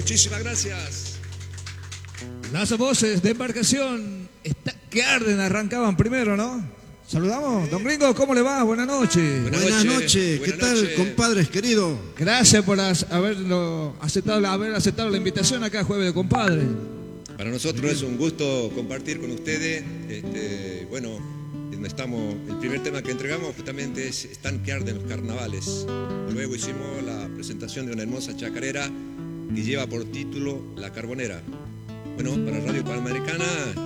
Muchísimas gracias. Las voces de embarcación que arden arrancaban primero, ¿no? Saludamos. Don Gringo, ¿cómo le va? Buenas noches. Buenas noches. ¿Qué tal, compadres queridos? Gracias por haber aceptado la invitación acá a Jueves de Compadre. Para nosotros es un gusto compartir con ustedes. El primer tema que entregamos justamente es Están que arden los carnavales. Luego hicimos la presentación de una hermosa chacarera que lleva por título La Carbonera. Bueno, para Radio Panamericana,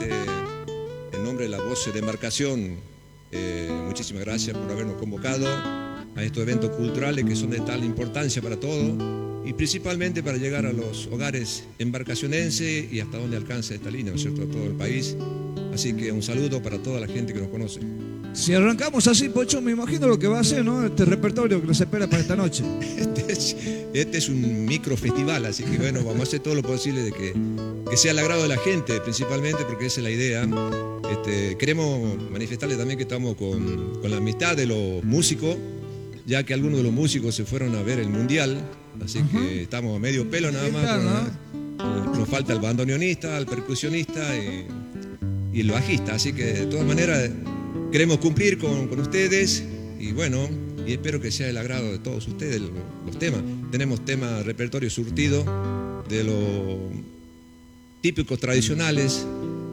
en nombre de la voz de embarcación, muchísimas gracias por habernos convocado a estos eventos culturales que son de tal importancia para todos y principalmente para llegar a los hogares embarcacionenses y hasta donde alcanza esta línea, ¿no es cierto?, a todo el país. Así que un saludo para toda la gente que nos conoce. Si arrancamos así, Pocho, me imagino lo que va a hacer, ¿no? Este repertorio que nos espera para esta noche. Este es un micro festival, así que bueno, vamos a hacer todo lo posible de que sea al agrado de la gente, principalmente porque esa es la idea. Queremos manifestarles también que estamos con la amistad de los músicos, ya que algunos de los músicos se fueron a ver el Mundial, así que estamos a medio pelo nada más. Nos falta el bandoneonista, el percusionista y el bajista, así que de todas maneras queremos cumplir con ustedes y bueno, y espero que sea el agrado de todos ustedes los temas. Tenemos temas, repertorio surtido de los típicos tradicionales,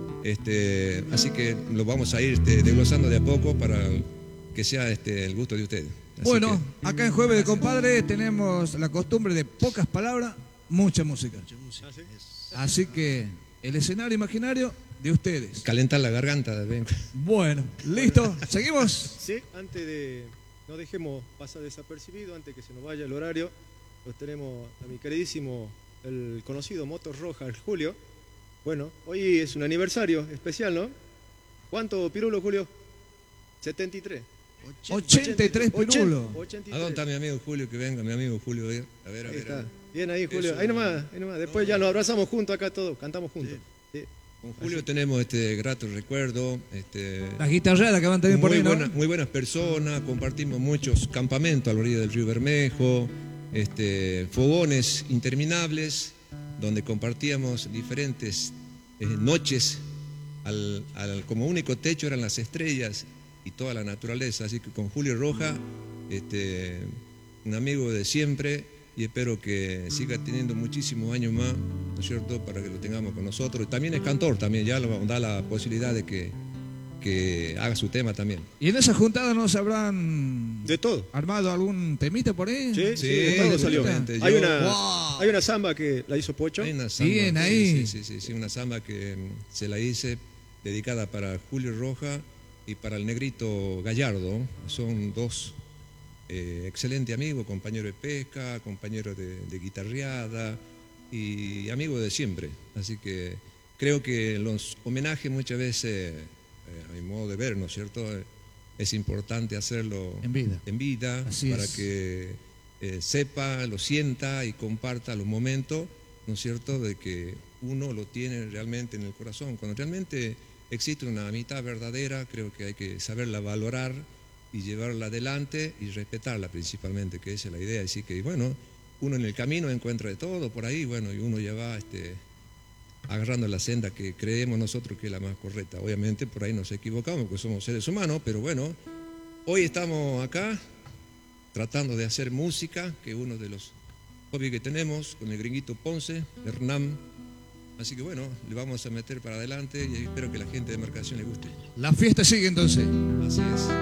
así que los vamos a ir desglosando de a poco para que sea el gusto de ustedes. Así bueno, acá en Jueves de Compadre tenemos la costumbre de pocas palabras, mucha música. Así que el escenario imaginario de ustedes. Calentar la garganta. Bueno, listo, ¿seguimos? Sí, antes de... No dejemos pasar desapercibido, antes que se nos vaya el horario, los tenemos a mi queridísimo, el conocido Motos Roja, el Julio. Bueno, hoy es un aniversario especial, ¿no? ¿Cuánto pirulo, Julio? 73. 83 pirulos. ¿A dónde está mi amigo Julio? Que venga mi amigo Julio. A ver. Bien ahí, Julio. Ahí nomás. Después ya nos abrazamos juntos acá todos, cantamos juntos. Sí. Con Julio tenemos grato recuerdo. Las guitarreras que van también por ahí, ¿no? Muy buenas personas, compartimos muchos campamentos a la orilla del río Bermejo, fogones interminables, donde compartíamos diferentes noches. Como único techo eran las estrellas y toda la naturaleza. Así que con Julio Roja, un amigo de siempre, y espero que siga teniendo muchísimos años más, ¿no es cierto?, para que lo tengamos con nosotros. Y también es cantor, también ya nos da la posibilidad de que haga su tema también. ¿Y en esa juntada no se habrán de todo armado algún temita por ahí? Sí, de todo salió. Hay una samba que la hizo Pocho. Hay una samba, bien ahí. Sí, una samba que se la hice dedicada para Julio Roja y para el Negrito Gallardo. Son dos excelente amigo, compañero de pesca, compañero de guitarreada y amigo de siempre. Así que creo que los homenajes muchas veces, a mi modo de ver, ¿no es cierto?, es importante hacerlo en vida para que sepa, lo sienta y comparta los momentos, ¿no es cierto?, de que uno lo tiene realmente en el corazón. Cuando realmente existe una amistad verdadera, creo que hay que saberla valorar y llevarla adelante y respetarla principalmente, que esa es la idea. Así que bueno, uno en el camino encuentra de todo por ahí, bueno, y uno ya va agarrando la senda que creemos nosotros que es la más correcta. Obviamente por ahí nos equivocamos porque somos seres humanos, pero bueno, hoy estamos acá tratando de hacer música, que es uno de los hobbies que tenemos, con el Gringuito Ponce, Hernán. Así que bueno, le vamos a meter para adelante y espero que la gente de embarcación le guste. La fiesta sigue entonces. Así es.